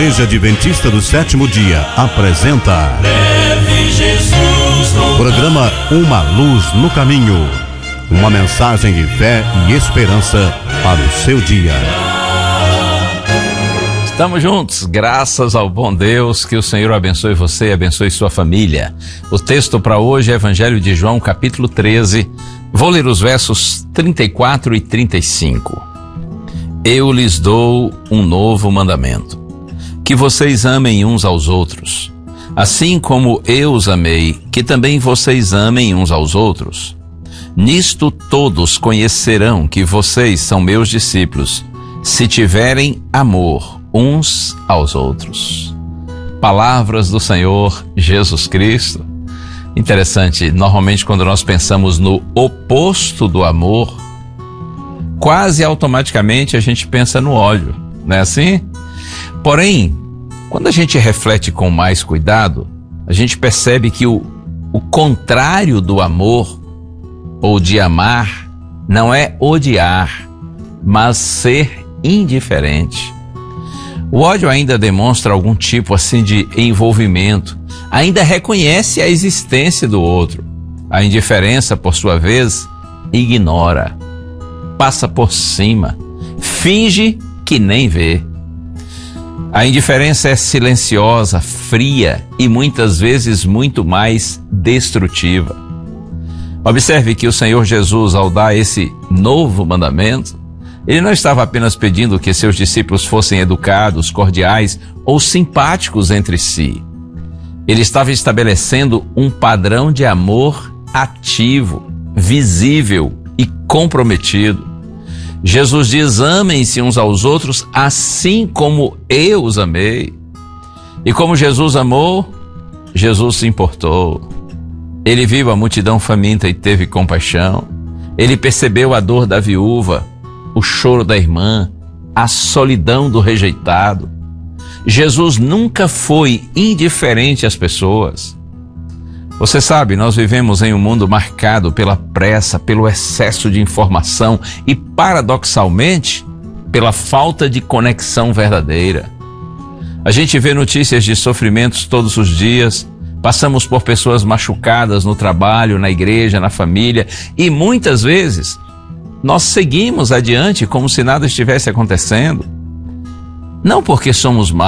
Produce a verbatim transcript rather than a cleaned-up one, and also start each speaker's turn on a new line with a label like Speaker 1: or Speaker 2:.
Speaker 1: Igreja Adventista do Sétimo Dia apresenta
Speaker 2: Leve Jesus no
Speaker 1: programa Uma Luz no Caminho, uma mensagem de fé e esperança para o seu dia.
Speaker 3: Estamos juntos, graças ao bom Deus, que o Senhor abençoe você e abençoe sua família. O texto para hoje é Evangelho de João, capítulo treze. Vou ler os versos trinta e quatro e trinta e cinco. Eu lhes dou um novo mandamento, que vocês amem uns aos outros, assim como eu os amei, que também vocês amem uns aos outros. Nisto todos conhecerão que vocês são meus discípulos, se tiverem amor uns aos outros. Palavras do Senhor Jesus Cristo. Interessante, normalmente quando nós pensamos no oposto do amor, quase automaticamente a gente pensa no ódio, não é assim? Porém, quando a gente reflete com mais cuidado, a gente percebe que o, o contrário do amor ou de amar não é odiar, mas ser indiferente. O ódio ainda demonstra algum tipo assim de envolvimento, ainda reconhece a existência do outro. A indiferença, por sua vez, ignora, passa por cima, finge que nem vê. A indiferença é silenciosa, fria e muitas vezes muito mais destrutiva. Observe que o Senhor Jesus, ao dar esse novo mandamento, ele não estava apenas pedindo que seus discípulos fossem educados, cordiais ou simpáticos entre si. Ele estava estabelecendo um padrão de amor ativo, visível e comprometido. Jesus diz: amem-se uns aos outros assim como eu os amei. E como Jesus amou, Jesus se importou. Ele viu a multidão faminta e teve compaixão. Ele percebeu a dor da viúva, o choro da irmã, a solidão do rejeitado. Jesus nunca foi indiferente às pessoas. Você sabe, nós vivemos em um mundo marcado pela pressa, pelo excesso de informação e, paradoxalmente, pela falta de conexão verdadeira. A gente vê notícias de sofrimentos todos os dias, passamos por pessoas machucadas no trabalho, na igreja, na família, e muitas vezes nós seguimos adiante como se nada estivesse acontecendo. Não porque somos maus,